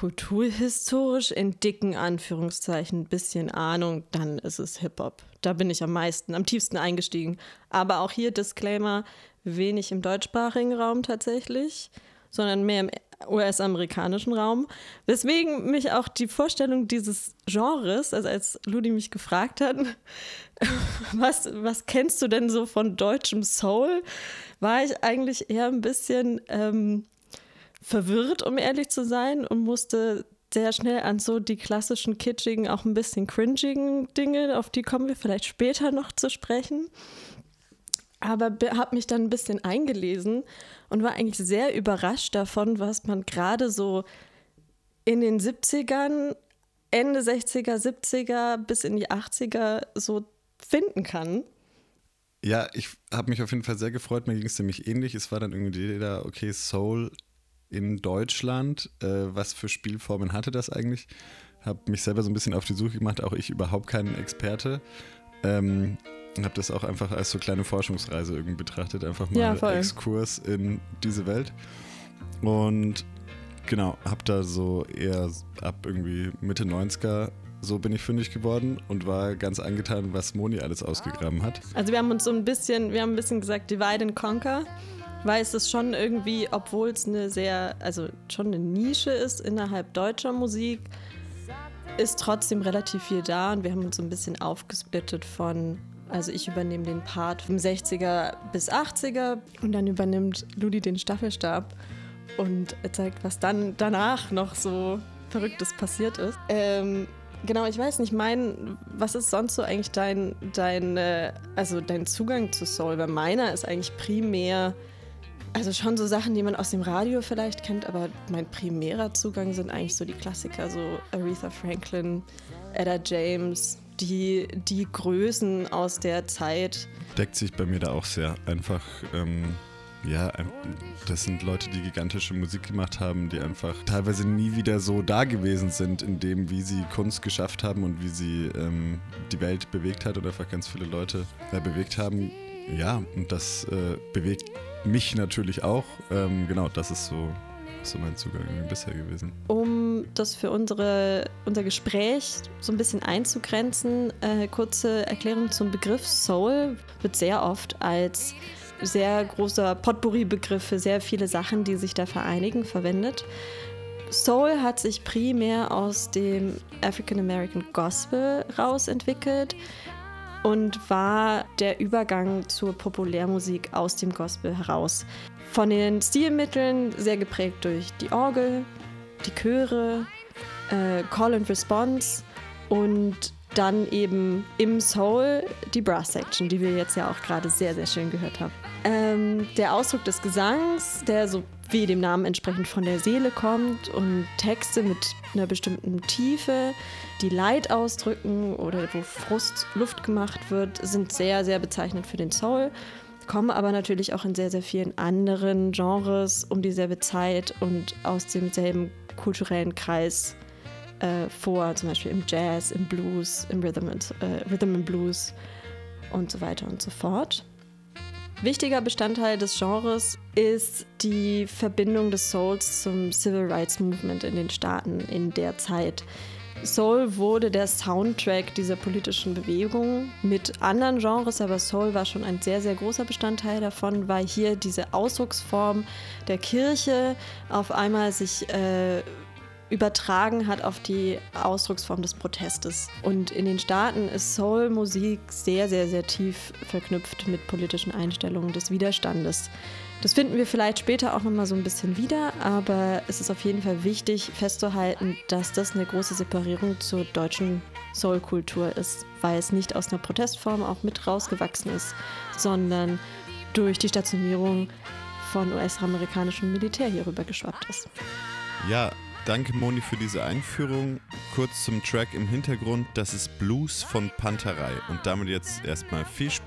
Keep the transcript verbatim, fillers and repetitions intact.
kulturhistorisch in dicken Anführungszeichen ein bisschen Ahnung, dann ist es Hip-Hop. Da bin ich am meisten, am tiefsten eingestiegen. Aber auch hier Disclaimer, wenig im deutschsprachigen Raum tatsächlich, sondern mehr im U S-amerikanischen Raum. Weswegen mich auch die Vorstellung dieses Genres, also als Ludi mich gefragt hat, was, was kennst du denn so von deutschem Soul, war ich eigentlich eher ein bisschen ähm, verwirrt, um ehrlich zu sein, und musste sehr schnell an so die klassischen kitschigen, auch ein bisschen cringigen Dinge, auf die kommen wir vielleicht später noch zu sprechen. Aber habe mich dann ein bisschen eingelesen und war eigentlich sehr überrascht davon, was man gerade so in den siebzigern, Ende sechziger, siebziger bis in die achtziger so finden kann. Ja, ich habe mich auf jeden Fall sehr gefreut. Mir ging es nämlich ähnlich. Es war dann irgendwie die Idee da, okay, Soul in Deutschland. Äh, was für Spielformen hatte das eigentlich? Habe mich selber so ein bisschen auf die Suche gemacht. Auch ich überhaupt kein Experte. Ähm, habe das auch einfach als so kleine Forschungsreise irgendwie betrachtet. Einfach mal ja, Exkurs in diese Welt. Und genau, habe da so eher ab irgendwie Mitte neunziger so bin ich fündig geworden und war ganz angetan, was Moni alles ausgegraben hat. Also wir haben uns so ein bisschen, wir haben ein bisschen gesagt, divide and conquer, weil es ist schon irgendwie, obwohl es eine sehr, also schon eine Nische ist innerhalb deutscher Musik, ist trotzdem relativ viel da, und wir haben uns so ein bisschen aufgesplittet von, also ich übernehme den Part vom sechziger bis achtziger und dann übernimmt Ludi den Staffelstab und zeigt, was dann danach noch so Verrücktes passiert ist. Ähm, Genau, ich weiß nicht, mein, was ist sonst so eigentlich dein, dein, äh, also dein Zugang zu Soul? Weil meiner ist eigentlich primär, also schon so Sachen, die man aus dem Radio vielleicht kennt, aber mein primärer Zugang sind eigentlich so die Klassiker, so Aretha Franklin, Etta James, die, die Größen aus der Zeit. Deckt sich bei mir da auch sehr. Einfach, ähm, ja, das sind Leute, die gigantische Musik gemacht haben, die einfach teilweise nie wieder so da gewesen sind, in dem, wie sie Kunst geschafft haben und wie sie ähm, die Welt bewegt hat oder einfach ganz viele Leute äh, bewegt haben. Ja, und das äh, bewegt mich natürlich auch. Ähm, genau, das ist so, so mein Zugang bisher gewesen. Um das für unsere, unser Gespräch so ein bisschen einzugrenzen, äh, kurze Erklärung zum Begriff Soul wird sehr oft als sehr großer Potpourri-Begriff für sehr viele Sachen, die sich da vereinigen, verwendet. Soul hat sich primär aus dem African American Gospel rausentwickelt und war der Übergang zur Populärmusik aus dem Gospel heraus. Von den Stilmitteln sehr geprägt durch die Orgel, die Chöre, äh, Call and Response und dann eben im Soul die Brass-Section, die wir jetzt ja auch gerade sehr, sehr schön gehört haben. Ähm, der Ausdruck des Gesangs, der so wie dem Namen entsprechend von der Seele kommt, und Texte mit einer bestimmten Tiefe, die Leid ausdrücken oder wo Frust Luft gemacht wird, sind sehr, sehr bezeichnend für den Soul, kommen aber natürlich auch in sehr, sehr vielen anderen Genres um dieselbe Zeit und aus demselben kulturellen Kreis äh, vor, zum Beispiel im Jazz, im Blues, im Rhythm and, äh, Rhythm and Blues und so weiter und so fort. Wichtiger Bestandteil des Genres ist die Verbindung des Souls zum Civil Rights Movement in den Staaten in der Zeit. Soul wurde der Soundtrack dieser politischen Bewegung mit anderen Genres, aber Soul war schon ein sehr, sehr großer Bestandteil davon, weil hier diese Ausdrucksform der Kirche auf einmal sich äh, übertragen hat auf die Ausdrucksform des Protestes. Und in den Staaten ist Soul-Musik sehr, sehr, sehr tief verknüpft mit politischen Einstellungen des Widerstandes. Das finden wir vielleicht später auch nochmal so ein bisschen wieder, aber es ist auf jeden Fall wichtig festzuhalten, dass das eine große Separierung zur deutschen Soul-Kultur ist, weil es nicht aus einer Protestform auch mit rausgewachsen ist, sondern durch die Stationierung von U S-amerikanischem Militär hier rüber geschwappt ist. Ja, danke Moni für diese Einführung. Kurz zum Track im Hintergrund, das ist Blues von Panterei. Und damit jetzt erstmal viel Spaß.